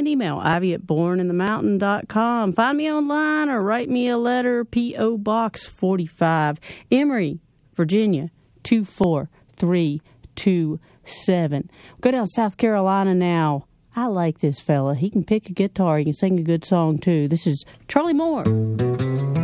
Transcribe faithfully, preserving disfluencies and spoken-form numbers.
an email, Ivy at born in the mountain dot com. Find me online or write me a letter, P O. Box forty-five, Emory, Virginia, two four three two seven. Go down to South Carolina now. I like this fella. He can pick a guitar. He can sing a good song, too. This is Charlie Moore.